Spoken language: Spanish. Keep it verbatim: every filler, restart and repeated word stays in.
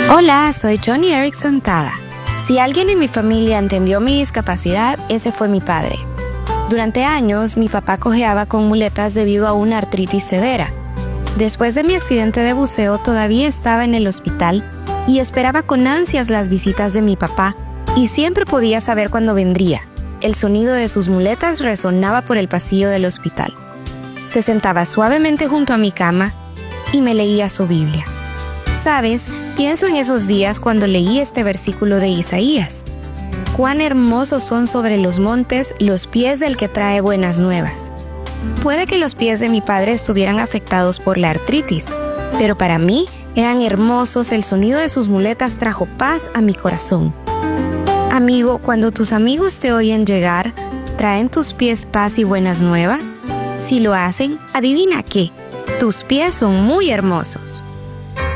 Hola, soy Johnny Erickson Tada. Si alguien en mi familia entendió mi discapacidad, ese fue mi padre. Durante años, mi papá cojeaba con muletas debido a una artritis severa. Después de mi accidente de buceo, todavía estaba en el hospital y esperaba con ansias las visitas de mi papá, y siempre podía saber cuándo vendría. El sonido de sus muletas resonaba por el pasillo del hospital. Se sentaba suavemente junto a mi cama y me leía su Biblia. ¿Sabes? Pienso en esos días cuando leí este versículo de Isaías. Cuán hermosos son sobre los montes los pies del que trae buenas nuevas. Puede que los pies de mi padre estuvieran afectados por la artritis, pero para mí eran hermosos. El sonido de sus muletas trajo paz a mi corazón. Amigo, cuando tus amigos te oyen llegar, ¿traen tus pies paz y buenas nuevas? Si lo hacen, adivina qué, tus pies son muy hermosos.